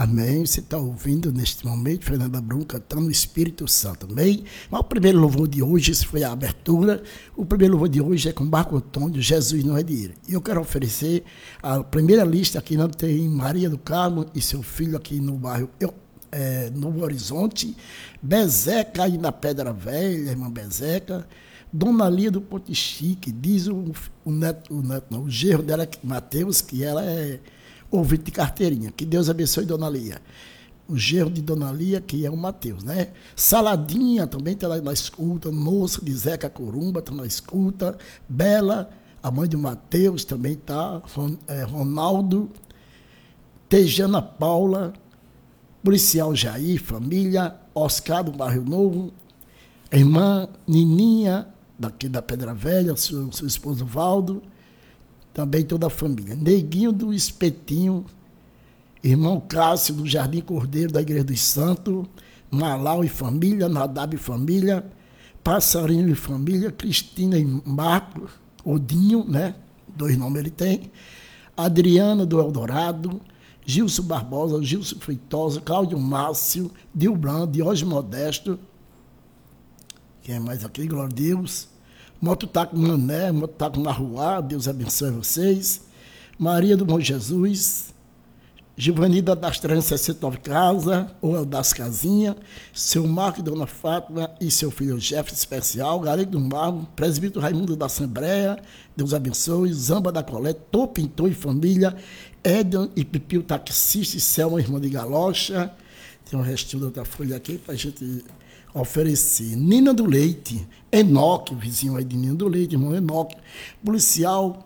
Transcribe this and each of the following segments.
Amém. Você está ouvindo neste momento Fernanda Brum cantando o Espírito Santo. Amém. Mas o primeiro louvor de hoje, esse foi a abertura. O primeiro louvor de hoje é com Marco Antônio, Jesus não é dinheiro. E eu quero oferecer a primeira lista aqui, não tem Maria do Carmo e seu filho aqui no bairro Novo Horizonte, Bezeca aí na Pedra Velha, irmã Bezeca, Dona Lia do Ponte Chique, diz o genro dela, Mateus, que ela é ouvinte de carteirinha. Que Deus abençoe Dona Lia. O genro de Dona Lia, que é o Mateus, né? Saladinha também está lá na escuta, moça de Zeca Corumba está na escuta, Bela, a mãe do Mateus, também está, Ronaldo, Tejana Paula, Policial Jair, família, Oscar do Bairro Novo, irmã Nininha, daqui da Pedra Velha, seu esposo Valdo, também toda a família. Neguinho do Espetinho, irmão Cássio do Jardim Cordeiro da Igreja dos Santos, Malau e família, Nadab e família, Passarinho e família, Cristina e Marco, Odinho, né? 2 nomes ele tem, Adriana do Eldorado, Gilson Barbosa, Gilson Feitosa, Cláudio Márcio, Dilbran, Diógenes Modesto, quem é mais aqui? Glória a Deus. Mototaco Mané, Mototaco na Rua, Deus abençoe vocês. Maria do Bom Jesus, Giovanida das 369 Casas, ou das Casinhas, seu Marco e Dona Fátima e seu filho Jeff especial, Galego do Marmo, Presbítero Raimundo da Assembleia, Deus abençoe, Zamba da Colete, Tô Pintor e família, Éden e Pipio taxista e Selma, irmã de Galocha. Tem um restinho da outra folha aqui para a gente oferecer. Nina do Leite, Enoque, vizinho aí de Nina do Leite, irmão Enoque, policial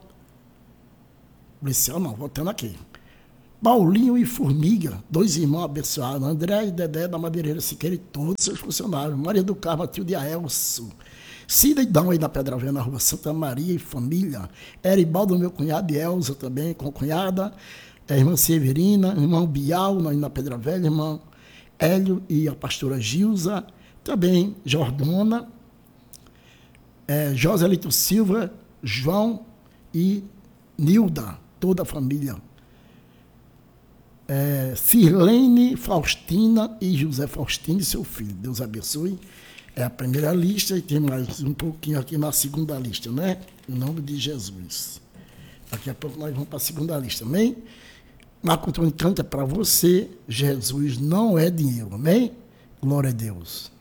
não, voltando aqui. Paulinho e Formiga, 2 irmãos abençoados, André e Dedé da Madeireira Siqueira e todos seus funcionários, Maria do Carmo, tio de Aelso, Cida e Dão aí na Pedra Velha, na Rua Santa Maria e família, Eribaldo, meu cunhado, e Elza também, com cunhada, irmã Severina, irmão Bial, aí na Pedra Velha, irmão Hélio e a pastora Gilza, também Jordona, Joselito Silva, João e Nilda, toda a família. Sirlene, Faustina e José Faustino e seu filho. Deus abençoe. É a primeira lista e tem mais um pouquinho aqui na segunda lista, né? Em nome de Jesus. Daqui a pouco nós vamos para a segunda lista, amém? Marco Antônio canta para você, Jesus não é dinheiro, amém? Glória a Deus.